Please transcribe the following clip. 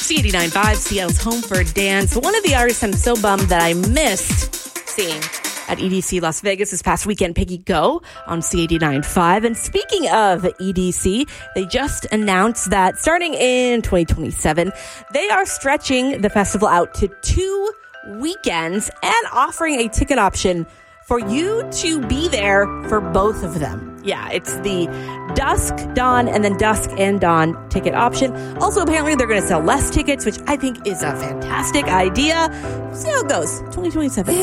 C89.5, Seattle's home for dance. One of the artists I'm so bummed that I missed seeing at EDC Las Vegas this past weekend, Peggy Go on C89.5. And speaking of EDC, they just announced that starting in 2027, they are stretching the festival out to 2 weekends and offering a ticket option for you to be there for both of them. Yeah, it's the dusk, dawn, and then dusk and dawn ticket option. Also, apparently, they're going to sell less tickets, which I think is a fantastic idea. See how it goes. 2027.